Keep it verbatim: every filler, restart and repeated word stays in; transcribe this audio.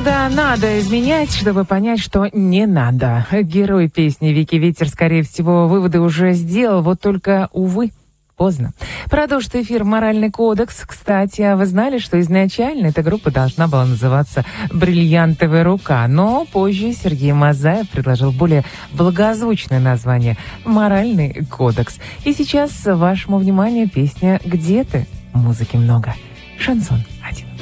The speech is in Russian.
Иногда надо изменять, чтобы понять, что не надо. Герой песни Вики Ветер, скорее всего, выводы уже сделал, вот только, увы, поздно. Продолжит эфир «Моральный кодекс». Кстати, а вы знали, что изначально эта группа должна была называться «Бриллиантовая рука», но позже Сергей Мазаев предложил более благозвучное название «Моральный кодекс». И сейчас вашему вниманию песня «Где ты?» Музыки много. Шансон один.